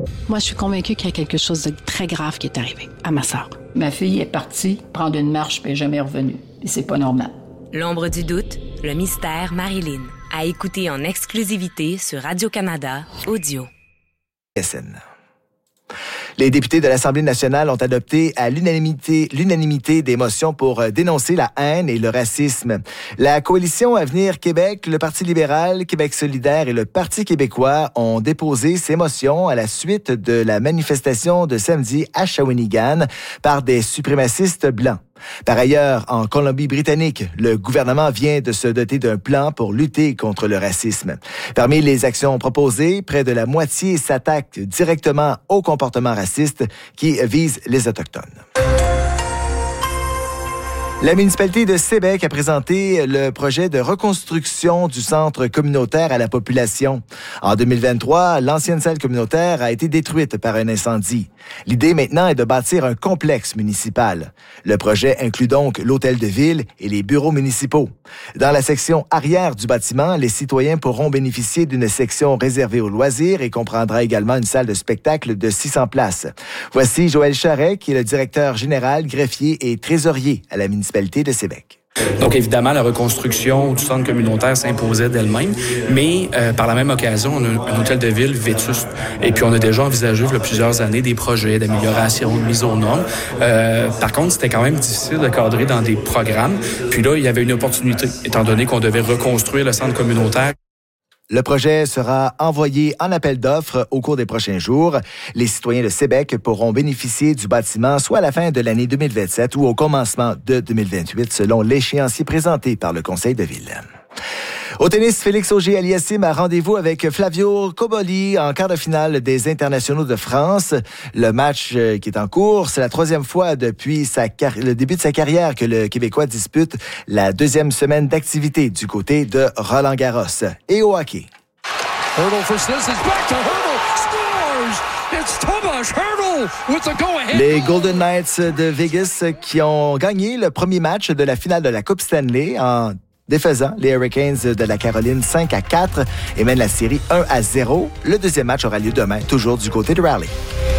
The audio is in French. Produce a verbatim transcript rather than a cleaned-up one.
Moi, je suis convaincue qu'il y a quelque chose de très grave qui est arrivé à ma sœur. Ma fille est partie prendre une marche puis elle n'est jamais revenue. Et c'est pas normal. L'ombre du doute, le mystère Marilyn. À écouter en exclusivité sur Radio-Canada Audio. S N. Les députés de l'Assemblée nationale ont adopté à l'unanimité, l'unanimité des motions pour dénoncer la haine et le racisme. La Coalition Avenir Québec, le Parti libéral, Québec solidaire et le Parti québécois ont déposé ces motions à la suite de la manifestation de samedi à Shawinigan par des suprémacistes blancs. Par ailleurs, en Colombie-Britannique, le gouvernement vient de se doter d'un plan pour lutter contre le racisme. Parmi les actions proposées, près de la moitié s'attaquent directement au comportement raciste qui vise les Autochtones. La municipalité de Sébec a présenté le projet de reconstruction du centre communautaire à la population. En deux mille vingt-trois, l'ancienne salle communautaire a été détruite par un incendie. L'idée maintenant est de bâtir un complexe municipal. Le projet inclut donc l'hôtel de ville et les bureaux municipaux. Dans la section arrière du bâtiment, les citoyens pourront bénéficier d'une section réservée aux loisirs et comprendra également une salle de spectacle de six cents places. Voici Joël Charret, qui est le directeur général, greffier et trésorier à la municipalité de Sébec. Donc, évidemment, la reconstruction du centre communautaire s'imposait d'elle-même, mais euh, par la même occasion, on a un hôtel de ville vétuste. Et puis, on a déjà envisagé, il y a plusieurs années, des projets d'amélioration, de mise aux normes. Euh, par contre, c'était quand même difficile de cadrer dans des programmes. Puis là, il y avait une opportunité, étant donné qu'on devait reconstruire le centre communautaire. Le projet sera envoyé en appel d'offres au cours des prochains jours. Les citoyens de Sébec pourront bénéficier du bâtiment soit à la fin de l'année deux mille vingt-sept ou au commencement de deux mille vingt-huit, selon l'échéancier présenté par le Conseil de ville. Au tennis, Félix Auger-Aliassime a rendez-vous avec Flavio Cobolli en quart de finale des Internationaux de France. Le match qui est en cours, c'est la troisième fois depuis sa car- le début de sa carrière que le Québécois dispute la deuxième semaine d'activité du côté de Roland-Garros. Et au hockey. Les Golden Knights de Vegas qui ont gagné le premier match de la finale de la Coupe Stanley en défaisant les Hurricanes de la Caroline cinq à quatre et mènent la série un à zéro. Le deuxième match aura lieu demain, toujours du côté de Raleigh.